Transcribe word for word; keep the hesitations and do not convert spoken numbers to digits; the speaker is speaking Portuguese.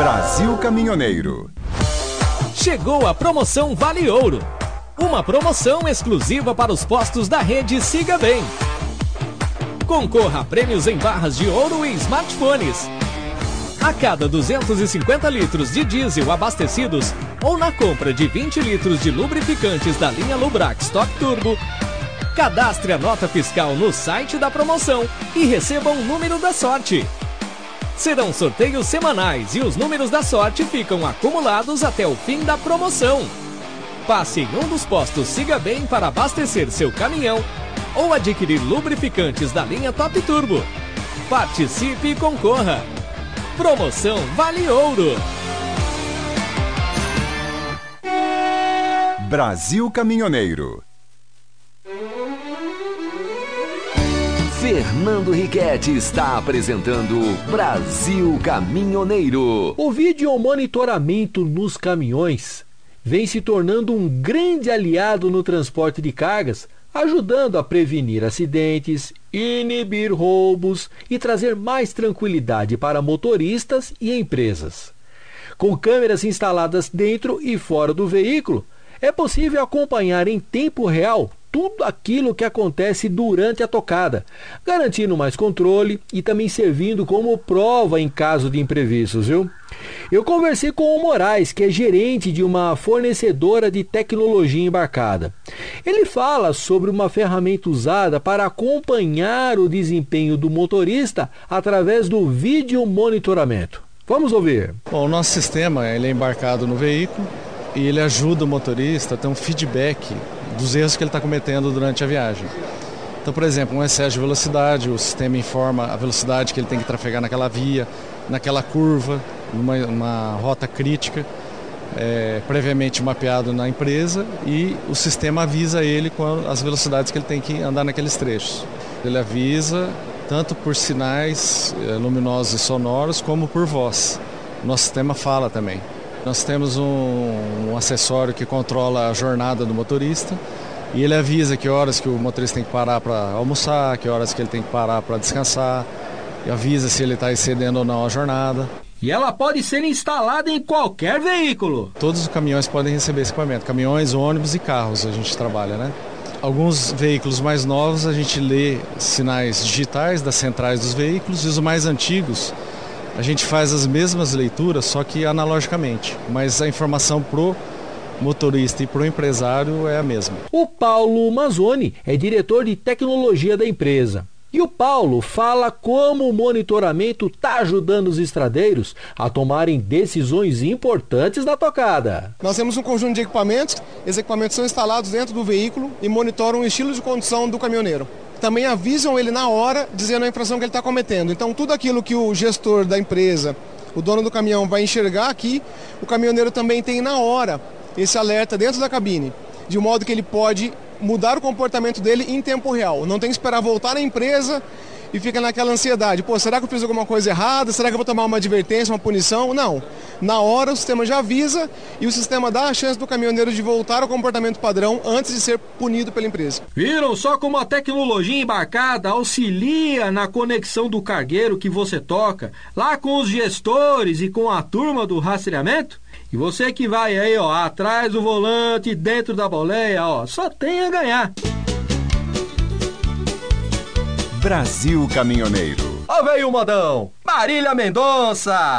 Brasil Caminhoneiro. Chegou a promoção Vale Ouro. Uma promoção exclusiva para os postos da rede Siga Bem. Concorra a prêmios em barras de ouro e smartphones. A cada duzentos e cinquenta litros de diesel abastecidos ou na compra de vinte litros de lubrificantes da linha Lubrax Top Turbo, cadastre a nota fiscal no site da promoção e receba um número da sorte. Serão sorteios semanais e os números da sorte ficam acumulados até o fim da promoção. Passe em um dos postos Siga Bem para abastecer seu caminhão ou adquirir lubrificantes da linha Top Turbo. Participe e concorra. Promoção Vale Ouro. Brasil Caminhoneiro. Fernando Riquetti está apresentando Brasil Caminhoneiro. O vídeo monitoramento nos caminhões vem se tornando um grande aliado no transporte de cargas, ajudando a prevenir acidentes, inibir roubos e trazer mais tranquilidade para motoristas e empresas. Com câmeras instaladas dentro e fora do veículo, é possível acompanhar em tempo real tudo aquilo que acontece durante a tocada, garantindo mais controle e também servindo como prova em caso de imprevistos, viu? Eu conversei com o Moraes, que é gerente de uma fornecedora de tecnologia embarcada. Ele fala sobre uma ferramenta usada para acompanhar o desempenho do motorista através do vídeo monitoramento. Vamos ouvir. Bom, o nosso sistema ele é embarcado no veículo e ele ajuda o motorista a ter um feedback dos erros que ele está cometendo durante a viagem. Então, por exemplo, um excesso de velocidade, o sistema informa a velocidade que ele tem que trafegar naquela via, naquela curva, numa uma rota crítica, é, previamente mapeado na empresa, e o sistema avisa ele com as velocidades que ele tem que andar naqueles trechos. Ele avisa tanto por sinais é, luminosos e sonoros, como por voz. O nosso sistema fala também. Nós temos um, um acessório que controla a jornada do motorista e ele avisa que horas que o motorista tem que parar para almoçar, que horas que ele tem que parar para descansar, e avisa se ele está excedendo ou não a jornada. E ela pode ser instalada em qualquer veículo. Todos os caminhões podem receber esse equipamento, caminhões, ônibus e carros a gente trabalha, né? Alguns veículos mais novos a gente lê sinais digitais das centrais dos veículos, e os mais antigos a gente faz as mesmas leituras, só que analogicamente, mas a informação pro motorista e pro empresário é a mesma. O Paulo Mazzoni é diretor de tecnologia da empresa. E o Paulo fala como o monitoramento está ajudando os estradeiros a tomarem decisões importantes na tocada. Nós temos um conjunto de equipamentos, esses equipamentos são instalados dentro do veículo e monitoram o estilo de condução do caminhoneiro. Também avisam ele na hora, dizendo a infração que ele está cometendo. Então, tudo aquilo que o gestor da empresa, o dono do caminhão, vai enxergar aqui, o caminhoneiro também tem na hora esse alerta dentro da cabine, de modo que ele pode mudar o comportamento dele em tempo real. Não tem que esperar voltar na empresa e fica naquela ansiedade. Pô, será que eu fiz alguma coisa errada? Será que eu vou tomar uma advertência, uma punição? Não. Na hora o sistema já avisa e o sistema dá a chance do caminhoneiro de voltar ao comportamento padrão antes de ser punido pela empresa. Viram só como a tecnologia embarcada auxilia na conexão do cargueiro que você toca, lá com os gestores e com a turma do rastreamento? E você que vai aí, ó, atrás do volante, dentro da boleia, ó, só tem a ganhar. Brasil Caminhoneiro. Ó, veio o modão, Marília Mendonça.